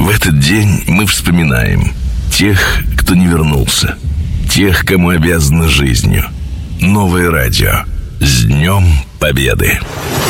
В этот день мы вспоминаем тех, кто не вернулся, тех, кому обязаны жизнью. Новое радио. С Днем Победы!